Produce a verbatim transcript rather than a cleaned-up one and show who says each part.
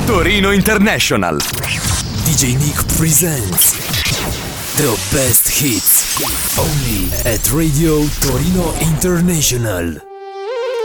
Speaker 1: Torino International.
Speaker 2: D J Nick presents the best hits only at Radio Torino International.